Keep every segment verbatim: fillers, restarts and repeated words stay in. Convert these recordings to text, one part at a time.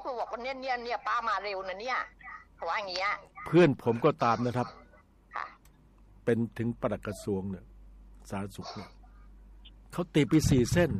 เขาบอกว่าเนี่ยเนี่ยเนี่ยป้ามาเร็วนะเนี่ยเขาว่าอย่างเงี้ยเพื่อนผมก็ตามนะครับเป็นถึงปลัดกระทรวงเนี่ยสาธารณสุขเนี่ยเขาตีไปสี่เส้น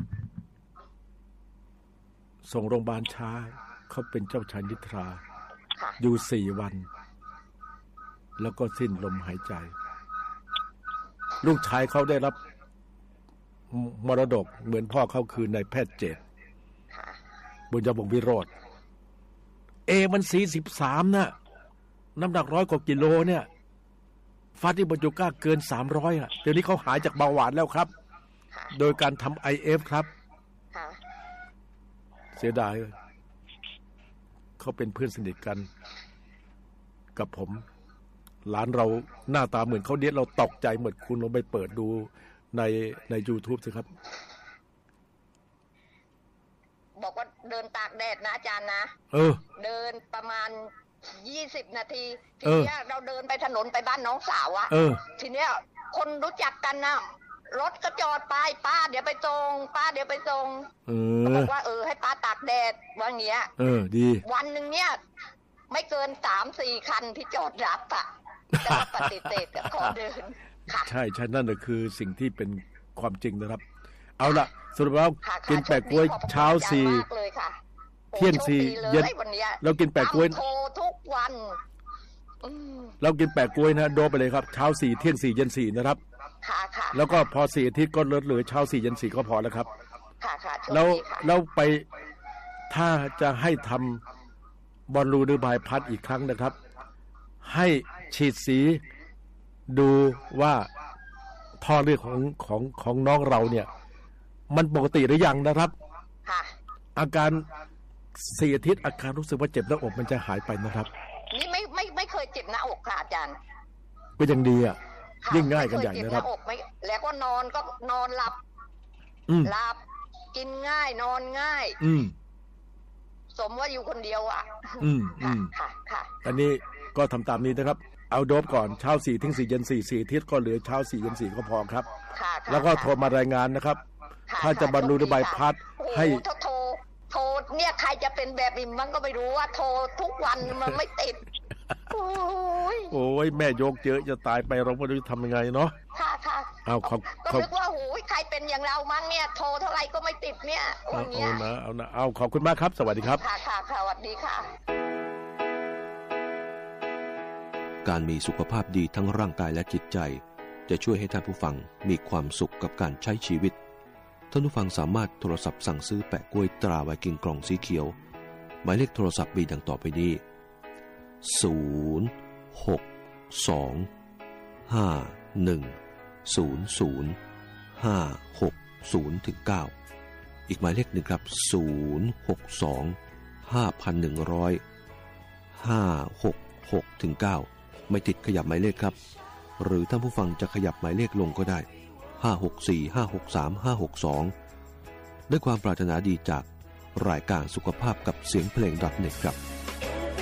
ส่งโรงพยาบาลช้าเขาเป็นเจ้าชายนิทราอยู่สี่วันแล้วก็สิ้นลมหายใจลูกชายเขาได้รับมรดกเหมือนพ่อเขาคือนายแพทย์เจตบุญยบงวิโรธเอมันสี่สิบสามนะน้ำหนักร้อยกว่ากิโลเนี่ยฟาติบัญญูก้าเกินสามร้อยอ่ะเดี๋ยวนี้เขาหายจากเบาหวานแล้วครับโดยการทำ ไอ เอฟ ครับเสียดายเขาเป็นเพื่อนสนิทกันกับผมหลานเราหน้าตาเหมือนเขาเนี้ยเราตกใจเหมือนคุณลองไปเปิดดูในใน YouTube สิครับบอกว่าเดินตากแดดนะอาจารย์นะเออเดินประมาณยี่สิบนาทีทีเนี้ยเราเดินไปถนนไปบ้านน้องสาวอะทีเนี้ยคนรู้จักกันนะรถก็จอดไปป้าเดี๋ยวไปตรงป้าเดี๋ยวไปตรงบอกว่าเออให้ป้าตากแดดว่าอย่างเงี้ยเออดีวันหนึ่งเนี้ยไม่เกินสามสี่คันที่จอดรับอะจะปฏิเสธกับขอเดินใช่ใช่นั่นก็คือสิ่งที่เป็นความจริงนะครับเอาล่ะสรุปแล้วกินแปะกล้วยเช้าสี่เที่ยงสี่เย็นเรากินแปะกล้วยทุกวันเรากินแปะกล้วยนะโดไปเลยครับเช้าสี่เที่ยงสี่เย็นสี่นะครับแล้วก็พอสี่อาทิตย์ก็ลดเหลือเช้าสี่เย็นสี่ก็พอแล้วครับแล้วแล้วไปถ้าจะให้ทำบอลลูนหรือบายพัดอีกครั้งนะครับให้ฉีดสีดูว่าท่อเลือดของของของน้องเราเนี่ยมันปกติหรือยังนะครับอาการสี่อาทิตย์อาการรู้สึกว่าเจ็บหน้าอกมันจะหายไปนะครับนี่ไม่ไม่ไม่เคยเจ็บหน้าอกค่ะอาจารย์ก็ยังดีอ่ะยิ่งง่ายกันใหญ่นะครับแล้วก็นอนก็นอนหลับหลับกินง่ายนอนง่ายสมว่าอยู่คนเดียวอ่ะอืมอืมค่ะค่ะอันนี้ก็ทำตามนี้นะครับเอาโดบก่อนเช้าสี่ถึงสี่เย็นสี่สี่อาทิตย์ก็เหลือเช้าสี่เย็นสี่ก็พอครับแล้วก็โทรมารายงานนะครับถ้าจะบรรลุใบพัดให้โทรโทรเนี่ยใครจะเป็นแบบนี้มันก็ไม่รู้ว่าโทรทุกวันมันไม่ติดโอ้ยโอ้ยแม่โยกเยอะจะตายไปเราไม่รู้จะทำยังไงเนาะค่ะค่ะเอาเขาก็นึกว่าโอ้ยใครเป็นอย่างเรามั้งเนี่ยโทรเท่าไหร่ก็ไม่ติดเนี่ยวันนี้เอานะเอานะเอาขอบคุณมากครับสวัสดีครับค่ะค่ะสวัสดีค่ะการมีสุขภาพดีทั้งร่างกายและจิตใจจะช่วยให้ท่านผู้ฟังมีความสุขกับการใช้ชีวิตท่านผู้ฟังสามารถโทรศัพท์สั่งซื้อแปะกล้วยตราไวกิ้งกล่องสีเขียวหมายเลขโทรศัพท์มีดังต่อไปนี้ศูนย์ หก สอง ห้า หนึ่ง ศูนย์ ศูนย์ ห้า หก ศูนย์ ถึง เก้าอีกหมายเลขหนึ่งครับศูนย์ หก สอง ห้า หนึ่ง ศูนย์ ห้า หก หก ถึง เก้าไม่ติดขยับหมายเลขครับหรือท่านผู้ฟังจะขยับหมายเลขลงก็ได้ห้า หก สี่ ห้า หก สาม ห้า หก สองด้วยความปรารถนาดีจากรายการสุขภาพกับเสียงเพลง .net ครับ